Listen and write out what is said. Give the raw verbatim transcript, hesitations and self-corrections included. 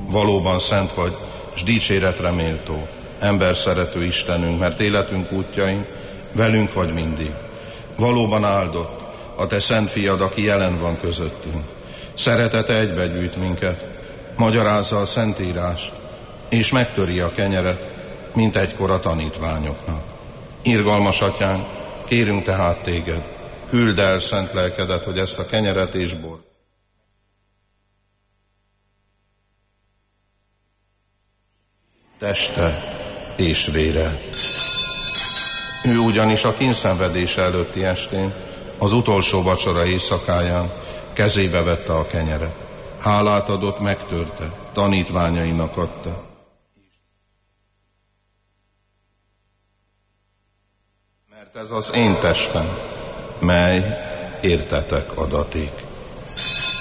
valóban szent vagy, s dicséretre méltó, ember szerető Istenünk, mert életünk útjain velünk vagy mindig. Valóban áldott a te szent fiad, aki jelen van közöttünk. Szeretete egybegyűjt minket, magyarázza a Szentírást, és megtöri a kenyeret, mint egykor a tanítványoknak. Irgalmas atyánk, kérünk tehát téged, küldd el szent lelkedet, hogy ezt a kenyeret és bort teste és vére. Ő ugyanis a kínszenvedése előtti estén, az utolsó vacsora éjszakáján kezébe vette a kenyeret. Hálát adott, megtörte, tanítványainak adta. Mert ez az én testem, mely értetek adaték.